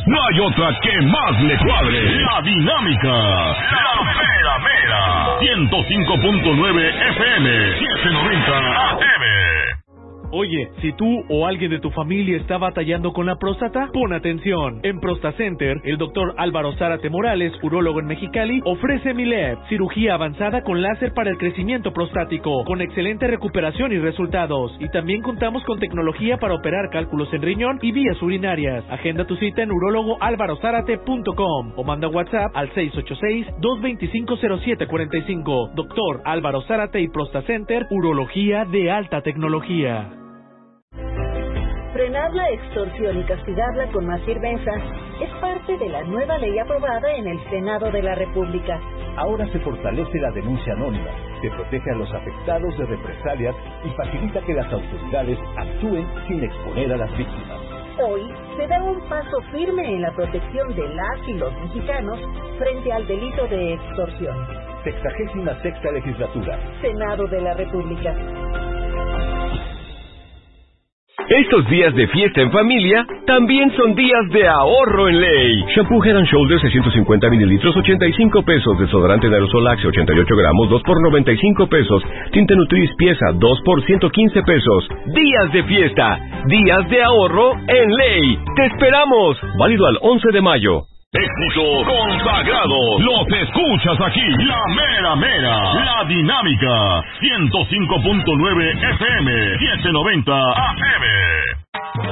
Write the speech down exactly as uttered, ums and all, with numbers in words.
no hay otra que más le cuadre. La dinámica, la mera mera. ciento cinco punto nueve F M, setecientos noventa A M. Oye, si tú o alguien de tu familia está batallando con la próstata, pon atención. En ProstaCenter, el doctor Álvaro Zárate Morales, urólogo en Mexicali, ofrece Milep, cirugía avanzada con láser para el crecimiento prostático, con excelente recuperación y resultados. Y también contamos con tecnología para operar cálculos en riñón y vías urinarias. Agenda tu cita en urólogo álvaro zárate punto com o manda WhatsApp al seis ocho seis, dos dos cinco, cero siete cuatro cinco. Doctor Álvaro Zárate y ProstaCenter, urología de alta tecnología. Frenar la extorsión y castigarla con más firmeza es parte de la nueva ley aprobada en el Senado de la República. Ahora se fortalece la denuncia anónima, se protege a los afectados de represalias y facilita que las autoridades actúen sin exponer a las víctimas. Hoy se da un paso firme en la protección de las y los mexicanos frente al delito de extorsión. Sexagésima sexta legislatura. Senado de la República. Estos días de fiesta en familia también son días de ahorro en ley. Shampoo Head and Shoulders seiscientos cincuenta mililitros, ochenta y cinco pesos. Desodorante de aerosol Axe, ochenta y ocho gramos, dos por noventa y cinco pesos. Tinte Nutris pieza, dos por ciento quince pesos. Días de fiesta, días de ahorro en ley. ¡Te esperamos! Válido al once de mayo. Éxito consagrado. Los escuchas aquí. La mera mera. La dinámica. ciento cinco punto nueve F M. setecientos noventa A M.